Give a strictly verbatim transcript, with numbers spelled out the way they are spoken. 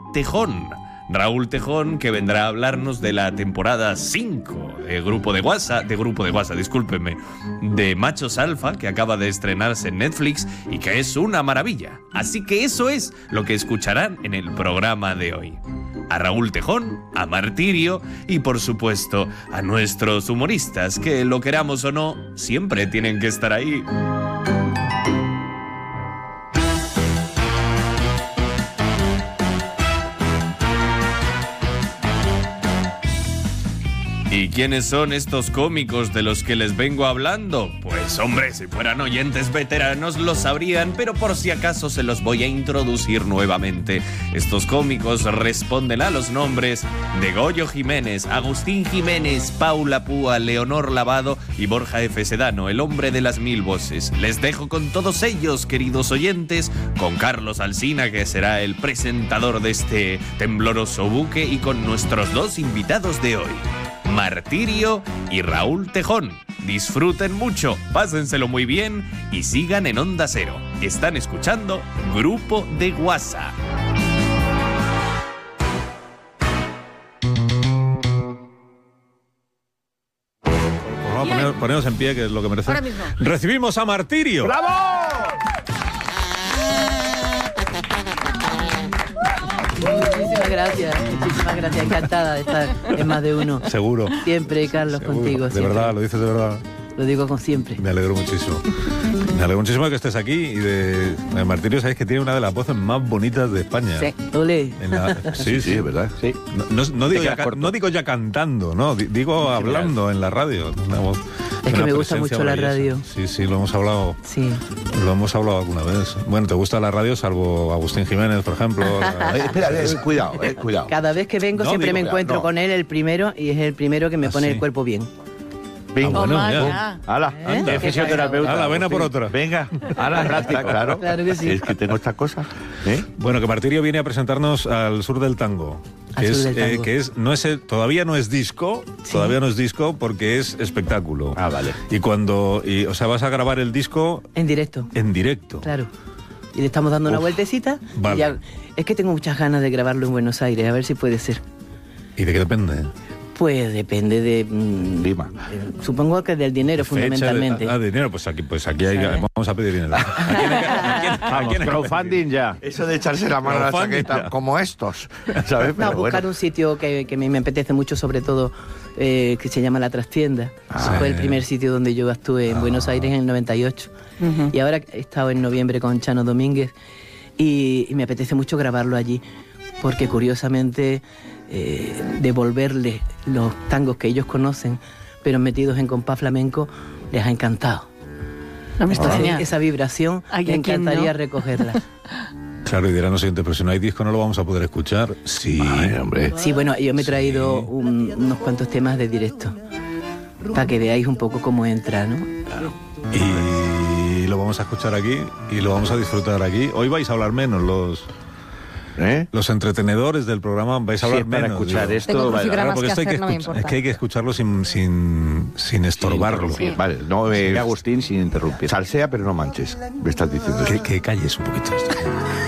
Tejón. Raúl Tejón, que vendrá a hablarnos de la temporada cinco de Grupo de WhatsApp, de Grupo de WhatsApp, discúlpenme, de Machos Alfa, que acaba de estrenarse en Netflix y que es una maravilla. Así que eso es lo que escucharán en el programa de hoy. A Raúl Tejón, a Martirio y, por supuesto, a nuestros humoristas, que lo queramos o no, siempre tienen que estar ahí. ¿Y quiénes son estos cómicos de los que les vengo hablando? Pues hombre, si fueran oyentes veteranos lo sabrían, pero por si acaso se los voy a introducir nuevamente. Estos cómicos responden a los nombres de Goyo Jiménez, Agustín Jiménez, Paula Púa, Leonor Lavado y Borja F. Sedano, el hombre de las mil voces. Les dejo con todos ellos, queridos oyentes, con Carlos Alsina, que será el presentador de este tembloroso buque, y con nuestros dos invitados de hoy, Martirio y Raúl Tejón. Disfruten mucho, pásenselo muy bien y sigan en Onda Cero. Están escuchando Grupo de WhatsApp. Vamos a poner, ponernos en pie, que es lo que merece. Recibimos a Martirio. ¡Bravo! Muchísimas gracias, muchísimas gracias. Encantada de estar en Más de Uno. Seguro. Siempre, Carlos, Seguro. contigo. De siempre. verdad, lo dices de verdad. Lo digo con siempre. Me alegro muchísimo. Me alegro muchísimo de que estés aquí y de, de Martirio. Sabéis que tiene una de las voces más bonitas de España. Sí, ole. En la, sí, sí, Sí, ¿verdad? Sí. No, no, no, digo ya, no digo ya cantando, no, digo hablando en la radio. Una voz, Es que una me gusta presencia mucho la maravillosa. radio. Sí, sí, lo hemos hablado. Sí. Lo hemos hablado alguna vez. Bueno, ¿te gusta la radio salvo Agustín Jiménez, por ejemplo? Eh, espera, eh, cuidado, eh, cuidado. Cada vez que vengo No, siempre digo, me encuentro no. con él el primero y es el primero que me ¿Ah, pone sí? el cuerpo bien. Venga, Ah, bueno, Toma ya. ya. hala, ¿Eh? anda. ¿Qué Fisioterapeuta. pasa? Ala, ven a por otra. Venga, hala, práctica, claro. Claro que sí. Es que tengo estas cosas. ¿Eh? Bueno, que Martirio viene a presentarnos al sur del tango. Al Que sur es, del tango. eh, que es, no es el- todavía no es disco, Sí. todavía no es disco porque es espectáculo. Ah, vale. Y cuando, y, o sea, vas a grabar el disco En directo, en directo. claro. Y le estamos dando una Uf, vueltecita. y vale. ya- es que tengo muchas ganas de grabarlo en Buenos Aires, a ver si puede ser. ¿Y de qué depende? Pues depende de... mm, Lima. eh, supongo que del dinero, Fecha de- fundamentalmente. ah, dinero, pues aquí, pues aquí hay, ¿Sabes? vamos a pedir dinero. ¿A quién hay que- a quién- a Vamos, quién hay que crowdfunding ya. Eso de echarse la mano a la Crowdfunding chaqueta, ya. como estos, ¿sabes? No, Pero buscar bueno. un sitio que, que me, me apetece mucho, sobre todo, eh, que se llama La Trastienda. Ah, Fue el sí. primer sitio donde yo actué en Buenos Aires en el noventa y ocho. Y ahora he estado en noviembre con Chano Domínguez y, y me apetece mucho grabarlo allí, porque curiosamente eh, devolverle los tangos que ellos conocen, pero metidos en compás flamenco, les ha encantado. No me está Entonces, genial. esa vibración Ay, me ¿a quién encantaría no? recogerla. Claro, y dirán los siguientes, pero si no hay disco no lo vamos a poder escuchar. Sí. Ay, hombre. Sí, bueno, yo me he traído un- unos cuantos temas de directo para que veáis un poco cómo entra, ¿no? Y lo vamos a escuchar aquí y lo vamos a disfrutar aquí. Hoy vais a hablar menos los, ¿Eh? los entretenedores del programa, vais a Sí, hablar para menos. escuchar digo. esto. Tengo vale. crucigramas Claro, porque que esto hay que hacer, no me escuchar- importa. es que hay que escucharlo sin, sin, sin estorbarlo. Sin interrumpir. Vale, no me... Agustín sin interrumpir. Salsea, pero no manches. Me estás diciendo. Que, que calles un poquito.